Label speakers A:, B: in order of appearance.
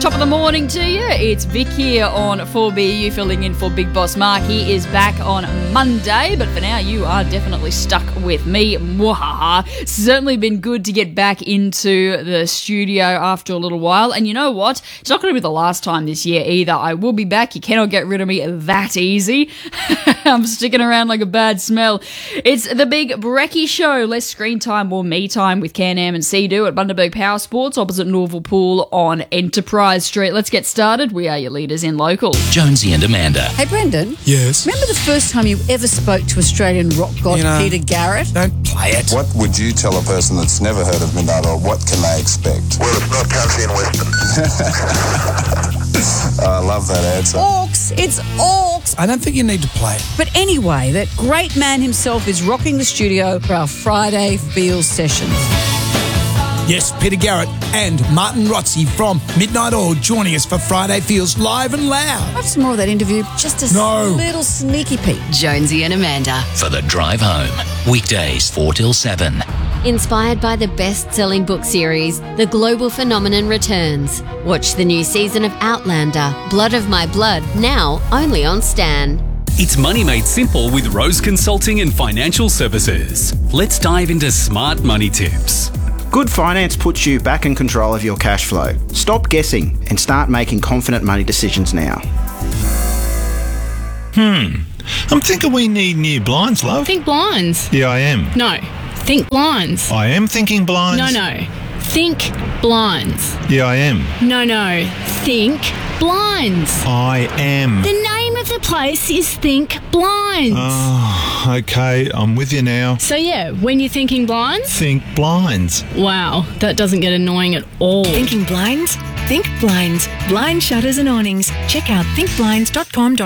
A: Top of the morning to you. It's Vic here on 4BU filling in for Big Boss Mark. He is back on Monday, but for now you are definitely stuck with me. Mwahaha. Certainly been good to get back into the studio after a little while, and you know what? It's not going to be the last time this year either. I will be back. You cannot get rid of me that easy. I'm sticking around like a bad smell. It's the Big Brekkie Show. Less screen time, more me time with Can-Am and Sea-Doo at Bundaberg Power Sports opposite Norval Pool on Enterprise Street. Let's get started. We are your leaders in local.
B: Jonesy and Amanda.
C: Hey, Brendan.
D: Yes?
C: Remember the first time you ever spoke to Australian rock god Peter Garrett?
D: Don't play it.
E: What would you tell a person that's never heard of Midnight Oil? What can they expect?
F: Well, it's not country and western.
E: I love that answer.
C: Orcs. It's Orcs.
D: I don't think you need to play it.
C: But anyway, that great man himself is rocking the studio for our Friday Feels sessions.
D: Yes, Peter Garrett and Martin Rotzi from Midnight Oil joining us for Friday Feels live and loud.
C: Have some more of that interview. Just a little sneaky peek.
G: Jonesy and Amanda.
B: For the drive home. Weekdays 4 till 7.
H: Inspired by the best-selling book series, The Global Phenomenon returns. Watch the new season of Outlander, Blood of My Blood, now only on Stan.
I: It's money made simple with Rose Consulting and Financial Services. Let's dive into smart money tips.
J: Good finance puts you back in control of your cash flow. Stop guessing and start making confident money decisions now.
K: I'm thinking we need new blinds, love.
L: Think blinds.
K: Yeah, I am.
L: No. Think blinds.
K: I am thinking blinds.
L: No. Think blinds.
K: Yeah, I am.
L: No. Think blinds.
K: I am.
L: The name of the place is Think Blinds.
K: Oh, okay, I'm with you now.
L: So yeah, when you're thinking blinds?
K: Think blinds.
L: Wow, that doesn't get annoying at all.
G: Thinking blinds? Think blinds. Blind shutters and awnings. Check out thinkblinds.com.au.